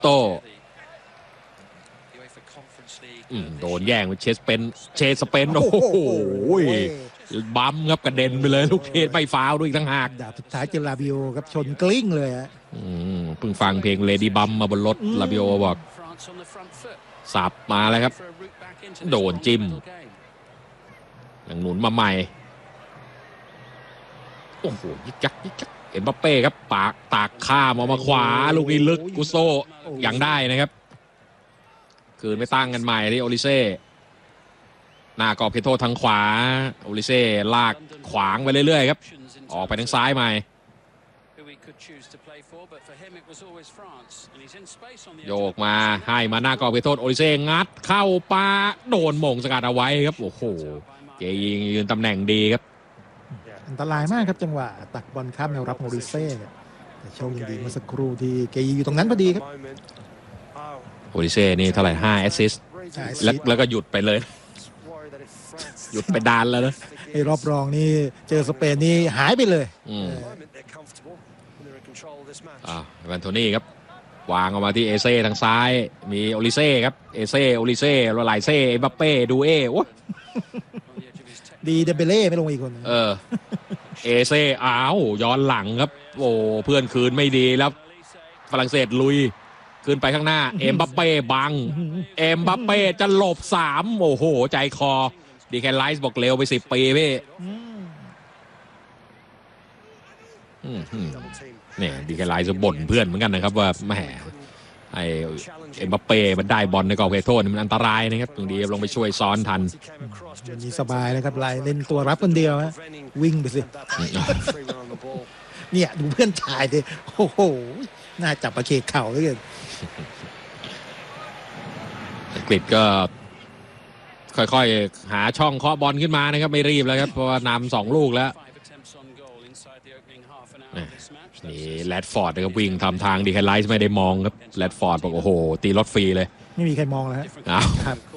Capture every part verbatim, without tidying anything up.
โต้โดนแย่งเชสเป็นเชสเปนโอ้โหบัมครับกระเด็นไปเลยลูกเทศไม่ฟาวด้วยอีกต่างหากดาบสุดท้ายเจอลาบิโอครับชนกลิ้งเลยฮะเพิ่งฟังเพลงเลดี้บัมมาบนรถลาบิโอบอกสับมาแล้วครับโดนจิ้มหลังหนุนมาใหม่โอ้โหยิกจักยิกจักเอ็มบัปเป้ครับปากตากข้ามออกมาขวาลูกนี้ลึกกุโซยังได้นะครับคืนไม่ตั้งกันใหม่ที่โอลิเซ่หน้ากรอบเขตโทษทางขวาโอลิเซ่ลากขวางไปเรื่อยๆครับออกไปทางซ้ายใหม่โยกมาให้มาหน้ากรอบเขตโทษโอลิเซ่งัดเข้าปาโดนมงสกัดเอาไว้ครับโอ้โหเจยิงยืนตำแหน่งดีครับอันตรายมากครับจังหวะตักบอลข้ามแนวรับโอลิเซ่แต่โชคดีเมื่อสักครู่ที่เกย์อยู่ตรงนั้นพอดีครับโอลิเซ่นี่เท่าไหร่ห้าแอสซิสต์แล้วแล้วก็หยุดไปเลยหยุดไปดานแล้วนะไอ้รอบรองนี่เจอสเปนนี่หายไปเลยอืมอ่าแวนโทนี่ครับวางออกมาที่เอเซ่ทางซ้ายมีโอลิเซ่ครับเอเซ่โอลิเซ่โรไลเซ่เอ็มบัปเป้ดูเอโอ้ดีเดเบเล่ไม่ลงอีกคนเออเอเซ่อ้าวย้อนหลังครับโอ้เพื่อนคืนไม่ดีแล้วฝรั่งเศสลุยขึ้นไปข้างหน้าเอ็มบัปเป้บังเอ็มบัปเป้จะหลบสามโอ้โหใจคอดีแคนไลซ์บอกเร็วไปสิบปีพี่เนี่ยดีแคนไลซ์จะบ่นเพื่อนเหมือนกันนะครับว่าแหมไอเอ็มบัปเป้มันได้บอลในกรอบเขตโทษมันอันตรายนะครับตรงนี้ลงไปช่วยซ้อนทันวันนี้สบายนะครับไล่เล่นตัวรับคนเดียวฮะวิ่งไปสิเนี่ยดูเพื่อนชายดิโอ้โหน่าจับประเคเข่าเลยอังกฤษก็ค่อยๆหาช่องเคาะบอลขึ้นมานะครับไม่รีบแล้วครับเพราะว่านำสองลูกแล้วนี่แรดฟอร์ดนะครับวิ่งทำทางดีแคนไลซ์ไม่ได้มองครับแรดฟอร์ดบอกโอ้โหตีรถฟรีเลยไม่มีใครมองแล้วอ้าว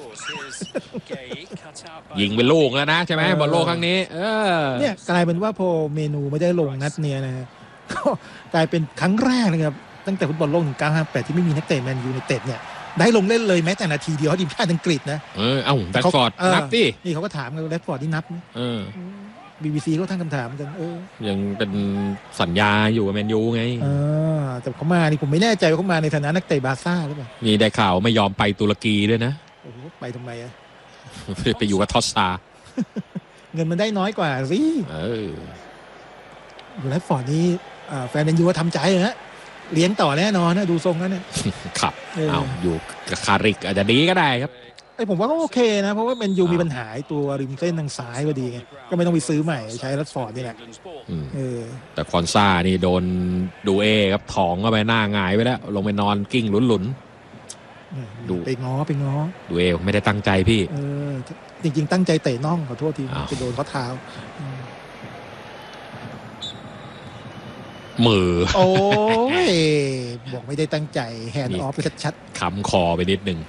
ยิงเป็นลูกแล้วนะใช่ไหมบอลโลกครั้งนี้เออเนี่ยกลายเป็นว่าพอเมนูไม่ได้ลงนัดเนี้ยนะก็กลายเป็นครั้งแรกนะครับตั้งแต่ฟุตบอลโลกหนึ่งเก้าห้าแปดที่ไม่มีนักเตะแมนยูไนเต็ดเนี่ยได้ลงเล่นเลยแม้แต่นาทีเดียวทีมชาติอังกฤษนะเออเอ้าแรดฟอร์ดนับดินี่เขาก็ถามกันแรดฟอร์ดที่นับเออบีบีซีก็ตั้งคำถามกันเออยังเป็นสัญญาอยู่กับแมนยูไงเออแต่เขามานี่ผมไม่แน่ใจว่าเขามาในฐานะนักเตะบาร์ซ่าหรือเปล่ามีได้ข่าวไม่ยอมไปตุรกีด้วยนะโอ้โหไปทำไมอะไปอยู่กับทอสซาเงินมันได้น้อยกว่าสิเออแรดฟอร์ดนี่แฟนแมนยูทำใจฮะเลี้ยงต่อแน่นอนนะดูทรงแล้วเนี่ยครับเอาอยู่กับคาริกอาจจะดีก็ได้ครับไอ้ผมว่าก็โอเคนะเพราะว่าแมนยูมีปัญหาตัวริมเส้นทางซ้ายพอดีไงก็ไม่ต้องไปซื้อใหม่ใช้แรดฟอร์ดนี่แหละเออแต่คอนซ่านี่โดนดูเอครับถองเข้าไปหน้าหงายไปแล้วลงไปนอนกิ้งหลุนๆดูไปง้อไปง้อดูเอไม่ได้ตั้งใจพี่เออจริงๆตั้งใจเตะน่องขอโทษทีไปโดนข้อเท้ามือโอ้ยบอกไม่ได้ตั้งใจแฮนด์ออฟชัดๆคำคอไปนิดหนึ่ง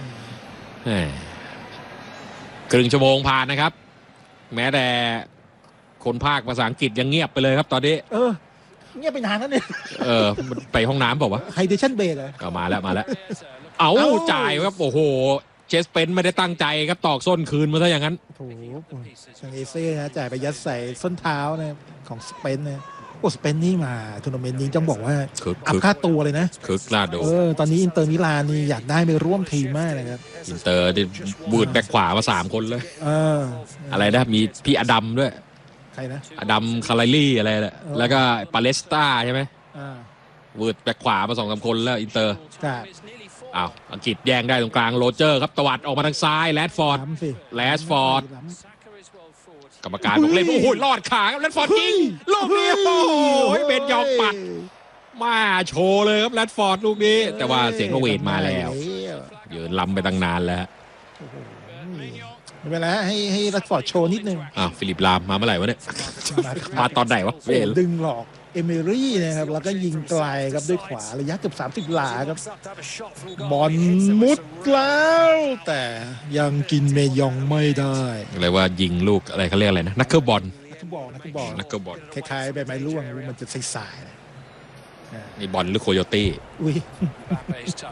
ครึ่งชั่วโมงผ่านนะครับแม้แต่คนภาคภาษาอังกฤษยังเงียบไปเลยครับตอนนี้เออเงียบไปนานแล้วเนี่ยเออไปห้องน้ำเปล่าวะไฮเดชั่นเบรกเลยก็มาแล้วมาแล้วเอาจ่ายครับโอ้โหเชสเปนไม่ได้ตั้งใจครับตอกส้นคืนมาซะอย่างนั้นโถทางเอเซ่นะจ่ายไปยัดใส่ส้นเท้านะของสเปนนะโอ้สเปนนี่มาทัวร์นาเมนต์นี้ต้องบอกว่าอัพค่าตัวเลยนะคึกน่าดูเออตอนนี้อินเตอร์มิลานนี่อยากได้ไปร่วมทีมมากนะครับอินเตอร์บูดแบ็คขวามาสามคนเลยเอออะไรนะมีพี่อดัมด้วยใครนะอดัมคาไลลี่อะไรแหละแล้วก็ปาเลสตาใช่ไหมบูดแบ็คขวามาสองสามคนแล้วอินเตอร์อ้าวอังกฤษแย่งได้ตรงกลางโรเจอร์ครับตวัดออกมาทางซ้ายแรดฟอร์ดแรดฟอร์ดกรรมการบอกเล่นโอ้โหลอดขาครับแรดฟอร์ดยิงลูกนี้โอ้ยเบนยองปัดมาโชว์เลยครับแรดฟอร์ดลูกนี้แต่ว่าเสียงโนเวทมาแล้วยืนลำไปตั้งนานแล้วไม่เป็นไรให้ให้แรดฟอร์ดโชว์นิดนึงอ้าวฟิลิปลามมาเมื่อไหร่วะเนี่ยมาตอนไหนวะดึงหลอกเอเมรี่นะครับแล้วก็ยิงไกลครับด้วยขวาระยะเกือบสามสิบหลาครับบอลมุดแล้วแต่ยังกินเมยองไม่ได้อะไรว่ายิงลูกอะไรเขาเรียกอะไรนะนักเกิลบอลนักเกิลบอลนักเกิลบอลนักเกิลบอลคล้ายๆใบไม้ร่วงมันจะใสๆนะนี่บอลหรือโคโยตี้อุ้ย